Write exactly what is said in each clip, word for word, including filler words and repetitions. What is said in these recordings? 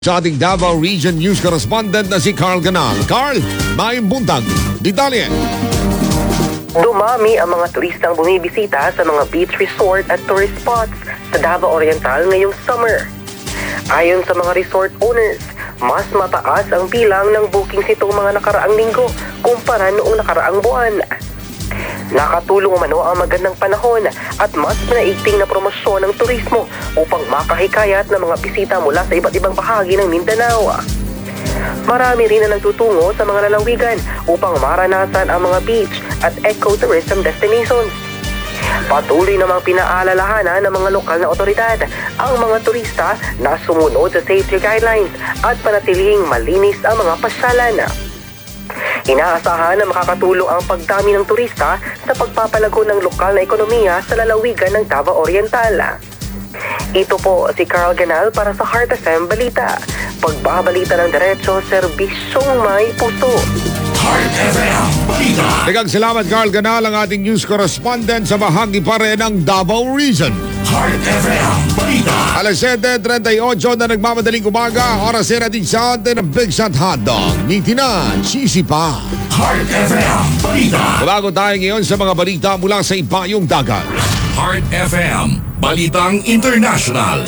Sa ating Davao Region News Correspondent na si Carl Ganal. Carl, may buntag. Detalye. Dumami ang mga turistang bumibisita sa mga beach resort at tourist spots sa Davao Oriental ngayong summer. Ayon sa mga resort owners, mas mataas ang bilang ng bookings nitong mga nakaraang linggo kumpara noong nakaraang buwan. Nakatulong umano ang magandang panahon at mas pinaigting na promosyon ng turismo upang makahikayat ng mga bisita mula sa iba't ibang bahagi ng Mindanao. Marami rin na nagtutungo sa mga lalawigan upang maranasan ang mga beach at ecotourism destinations. Patuloy namang pinaalalahanan ng mga lokal na otoridad ang mga turista na sumunod sa safety guidelines at panatilihing malinis ang mga pasyalan. Inaasahan na makakatulong ang pagdami ng turista sa pagpapalago ng lokal na ekonomiya sa lalawigan ng Davao Oriental. Ito po si Carl Ganal para sa Heart F M Balita. Pagbabalita ng diretso, serbisyong may puso. Heart F M Balita. Daghang salamat Carl Ganal, ang ating news correspondent sa bahagi pa rin ng Davao Region. Heart F M Balita. alas siyete trenta y ocho na nagmamadaling umaga, oras na natin sa atin ng Big Shot Hotdog. Nitinan, sisi pa. Heart F M Balita. Bago tayo ngayon sa mga balita mula sa ibayong dagat. Heart F M Balitang International.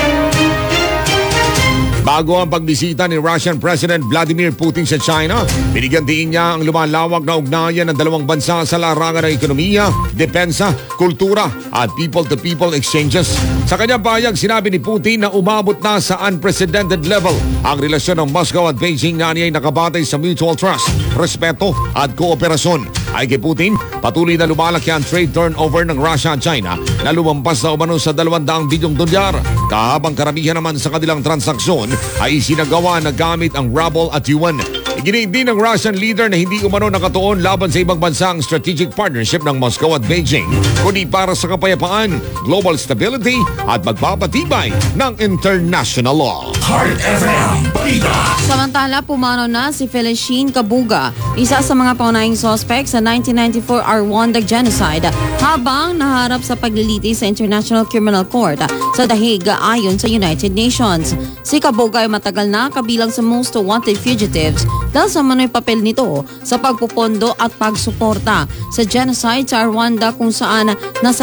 Bago ang pagbisita ni Russian President Vladimir Putin sa China, binigyan din niya ang lumalawak na ugnayan ng dalawang bansa sa larangan ng ekonomiya, depensa, kultura at people-to-people exchanges. Sa kanyang pahayag, sinabi ni Putin na umabot na sa unprecedented level ang relasyon ng Moscow at Beijing na niya'y nakabatay sa mutual trust, respeto at kooperasyon. Ay kay Putin, patuloy na lumalaki ang trade turnover ng Russia at China na lumampas na umano sa dalawang bilyong dolyar. Kahabang karamihan naman sa kanilang transaksyon ay isinagawa na gamit ang ruble at yuan. Iginiit din ng Russian leader na hindi umano nakatuon laban sa ibang bansa ang strategic partnership ng Moscow at Beijing, kundi para sa kapayapaan, global stability at magpapatibay ng international law. Heart F M Balita. Samantala, pumanaw na si Felicien Kabuga, isa sa mga paunahing suspect sa nineteen ninety-four Rwanda genocide, habang naharap sa paglilitis sa International Criminal Court sa The Hague ayon sa United Nations. Si Kabuga ay matagal na kabilang sa most wanted fugitives dahil sa manoy papel nito sa pagpupondo at pagsuporta sa genocide sa Rwanda, kung saan nasa